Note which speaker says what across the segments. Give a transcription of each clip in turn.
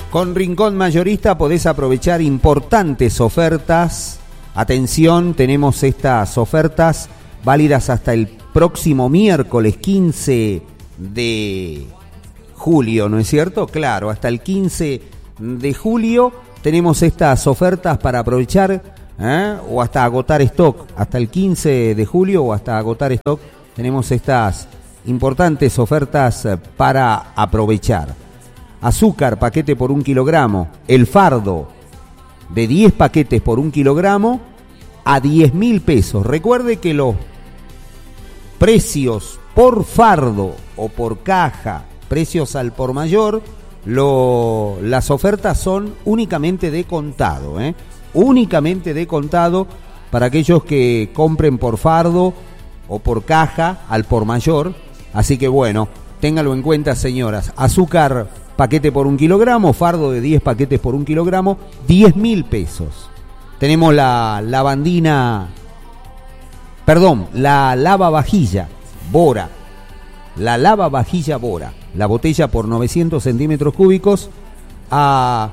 Speaker 1: Con Rincón Mayorista podés aprovechar importantes ofertas. Atención, tenemos estas ofertas válidas hasta el próximo miércoles 15 de julio, ¿no es cierto? Claro, hasta el 15 de julio tenemos estas ofertas para aprovechar, o hasta agotar stock. Hasta el 15 de julio o hasta agotar stock tenemos estas importantes ofertas para aprovechar. Azúcar, paquete por 1 kilogramo. El fardo de 10 paquetes por 1 kilogramo a 10.000 pesos. Recuerde que los precios por fardo o por caja, precios al por mayor, las ofertas son únicamente de contado, únicamente de contado para aquellos que compren por fardo o por caja al por mayor. Así que bueno, téngalo en cuenta, señoras. Azúcar, paquete por 1 kilogramo, fardo de 10 paquetes por 1 kilogramo, 10.000 pesos. Tenemos la lavavajilla Bora. La lavavajilla Bora. La botella por 900 centímetros cúbicos a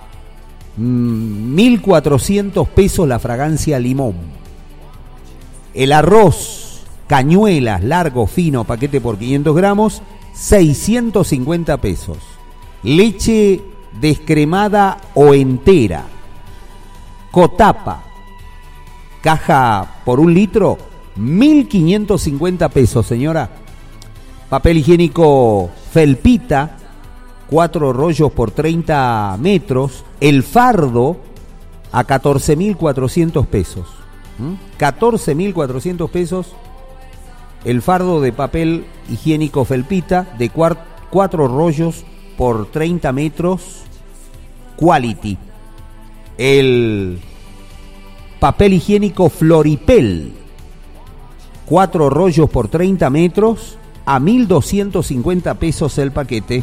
Speaker 1: 1.400 pesos la fragancia limón. El arroz, cañuelas, largo, fino, paquete por 500 gramos, 650 pesos. Leche descremada o entera, Cotapa, caja por 1 litro, 1.550 pesos, señora. Papel higiénico Felpita, 4 rollos por 30 metros, el fardo a 14.400 pesos. 14.400 pesos el fardo de papel higiénico Felpita de 4 rollos por 30 metros, quality. El papel higiénico Floripel, 4 rollos por 30 metros, a 1.250 pesos el paquete.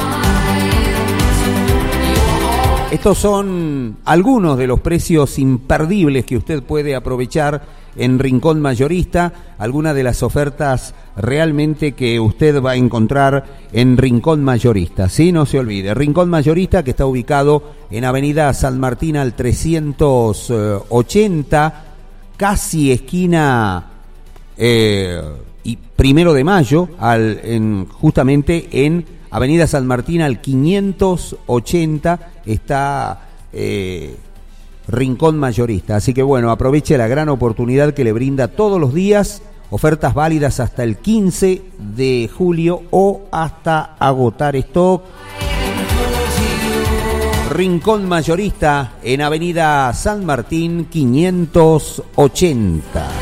Speaker 1: Estos son algunos de los precios imperdibles que usted puede aprovechar en Rincón Mayorista, algunas de las ofertas realmente que usted va a encontrar en Rincón Mayorista. Sí, no se olvide, Rincón Mayorista, que está ubicado en Avenida San Martín al 380, casi esquina y 1 de Mayo, justamente en Avenida San Martín al 580 está Rincón Mayorista. Así que bueno, aproveche la gran oportunidad que le brinda todos los días, ofertas válidas hasta el 15 de julio o hasta agotar stock. Rincón Mayorista en Avenida San Martín 580.